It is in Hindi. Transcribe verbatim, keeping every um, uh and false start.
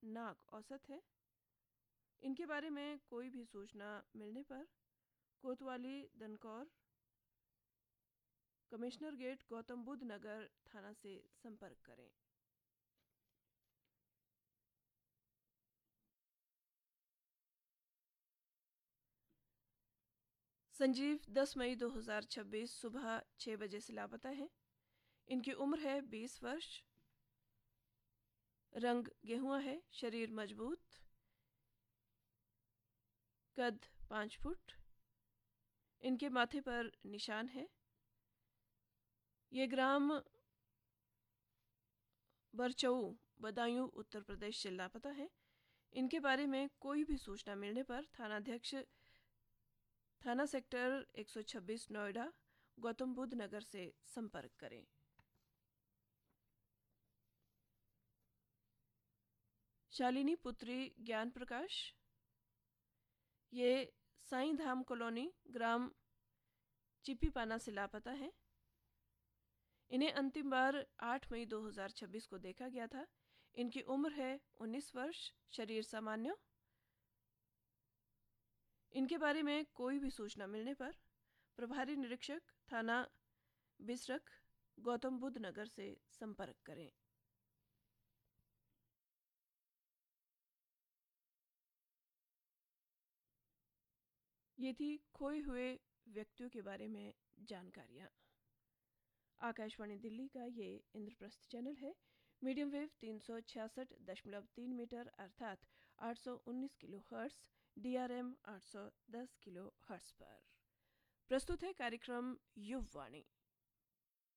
नाक औसत है। इनके बारे में कोई भी सूचना मिलने पर कोतवाली दनकौर कमिश्नर गेट गौतम बुद्ध नगर थाना से संपर्क करें। संजीव दस मई दो हज़ार छब्बीस सुबह छह बजे से लापता है। इनकी उम्र है बीस वर्ष। रंग गेहुआ है, शरीर मजबूत, कद पाँच फुट। इनके माथे पर निशान है। ये ग्राम बरचऊ, बदायूं, उत्तर प्रदेश से लापता है। इनके बारे में कोई भी सूचना मिलने पर थानाध्यक्ष थाना सेक्टर एक सौ छब्बीस नोएडा गौतम बुद्ध नगर से संपर्क करें। शालिनी पुत्री ज्ञान प्रकाश, ये साईं धाम कॉलोनी ग्राम चिपीपाना से लापता है। इन्हें अंतिम बार आठ मई दो हज़ार छब्बीस को देखा गया था। इनकी उम्र है उन्नीस वर्ष, शरीर सामान्य। इनके बारे में कोई भी सूचना मिलने पर प्रभारी निरीक्षक थाना बिसरख गौतम बुद्ध नगर से संपर्क करें। ये थी खोए हुए व्यक्तियों के बारे में जानकारियाँ। आकाशवाणी दिल्ली का ये इंद्रप्रस्थ चैनल है। मीडियम वेव तीन सौ छियासठ दशमलव तीन मीटर अर्थात आठ सौ उन्नीस kilo hertz, D R M आठ सौ दस किलो हर्ट्स पर प्रस्तुत है कार्यक्रम युववाणी।